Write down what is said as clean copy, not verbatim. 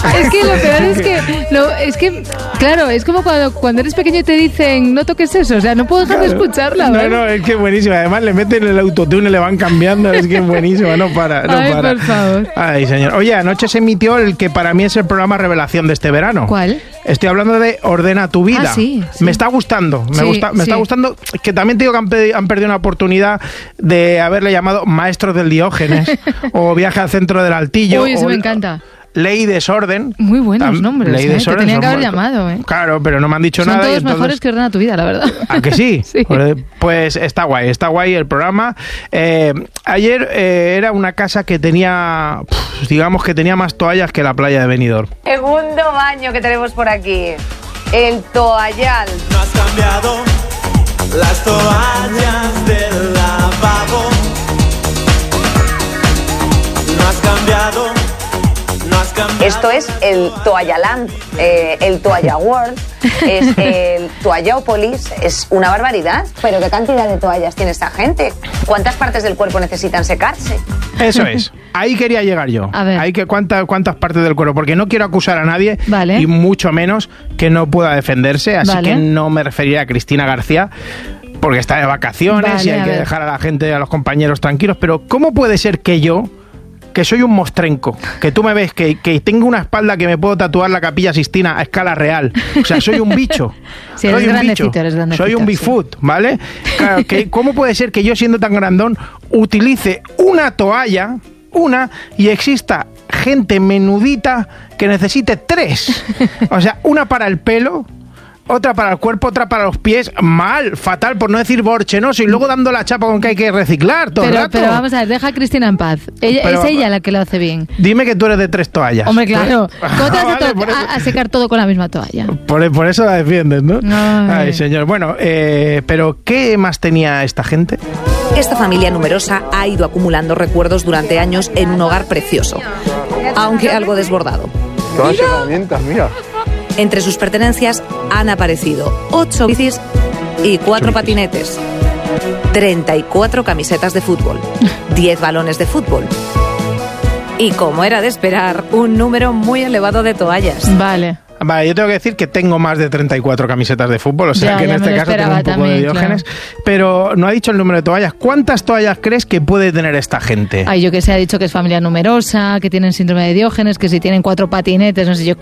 Es que lo peor es que claro, es como cuando eres pequeño y te dicen no toques eso, o sea, no puedo dejar de escucharla, ¿vale? No, es que es buenísima. Además le meten el autotune y le van cambiando, es que es buenísima, no para. Ay, por favor. Ay, señor. Oye, anoche se emitió el que para mí es el programa revelación de este verano. ¿Cuál? Estoy hablando de Ordena tu vida. Ah, sí. Me está gustando, me está gustando, que también te digo que han perdido una oportunidad de haberle llamado Maestros del Diógenes o Viaje al centro del Altillo. Uy, eso me encanta. Ley y Desorden. Muy buenos nombres. Ley y Desorden. Te tenían que haber llamado, ¿eh? Claro, pero no me han dicho nada. Son todos entonces... mejores que Ordena tu vida, la verdad. ¿A que sí? Sí. Pues está guay el programa. Ayer era una casa que tenía, digamos que tenía más toallas que la playa de Benidorm. Segundo baño que tenemos por aquí. El toallal. No has cambiado las toallas del lavabo. No has cambiado. Esto es el Toallaland, el Toalla World, es el Toallápolis, es una barbaridad. Pero ¿qué cantidad de toallas tiene esta gente? ¿Cuántas partes del cuerpo necesitan secarse? Eso es, ahí quería llegar yo. A ver. ¿Cuántas partes del cuerpo? Porque no quiero acusar a nadie, vale. Y mucho menos que no pueda defenderse, así vale. que no me referiré a Cristina García, porque está de vacaciones, vale, y hay que dejar a la gente, a los compañeros tranquilos, pero ¿cómo puede ser que yo, que soy un mostrenco, que tú me ves, que tengo una espalda que me puedo tatuar la Capilla Sixtina a escala real? O sea, soy un bicho. Sí, soy un bicho. Eres grandecito, soy un Bigfoot, ¿vale? Claro, ¿cómo puede ser que yo, siendo tan grandón, utilice una toalla, y exista gente menudita que necesite 3? O sea, una para el pelo, otra para el cuerpo, otra para los pies. Mal, fatal, por no decir borchenoso, y luego dando la chapa con que hay que reciclar todo el rato. Pero vamos a ver, deja a Cristina en paz. Es ella la que lo hace bien. Dime que tú eres de 3 toallas. Hombre, claro. ¿Cómo te vas Vale, a secar todo con la misma toalla? Por eso la defiendes, ¿no? Ay, señor. Bueno, pero ¿qué más tenía esta gente? Esta familia numerosa ha ido acumulando recuerdos durante años en un hogar precioso, aunque algo desbordado. Todas herramientas, mira. Entre sus pertenencias han aparecido 8 bicis y 4 patinetes, 34 camisetas de fútbol, 10 balones de fútbol y, como era de esperar, un número muy elevado de toallas. Vale. Vale, yo tengo que decir que tengo más de 34 camisetas de fútbol, o sea que en este caso tengo un poco también, de Diógenes, claro. Pero no ha dicho el número de toallas. ¿Cuántas toallas crees que puede tener esta gente? Ay, yo que sé, ha dicho que es familia numerosa, que tienen síndrome de Diógenes, que si tienen 4 patinetes, no sé yo qué.